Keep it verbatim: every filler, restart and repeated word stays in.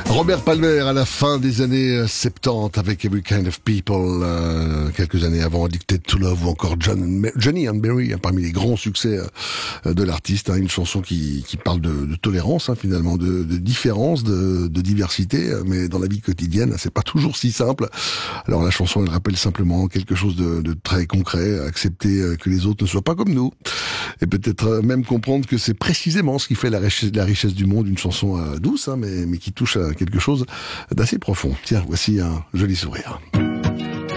Robert Palmer à la fin des années soixante-dix avec Every Kind of People, euh, quelques années avant Addicted to Love ou encore John, Johnny and Mary, hein, parmi les grands succès euh, de l'artiste, hein, une chanson qui, qui parle de, de tolérance, hein, finalement, de, de différence, de, de diversité, mais dans la vie quotidienne, c'est pas toujours si simple. Alors la chanson, elle rappelle simplement quelque chose de, de très concret, accepter que les autres ne soient pas comme nous, et peut-être même comprendre que c'est précisément ce qui fait la richesse, la richesse du monde, une chanson euh, douce, hein, mais, mais qui touche à quelque chose d'assez profond. Tiens, voici un joli sourire.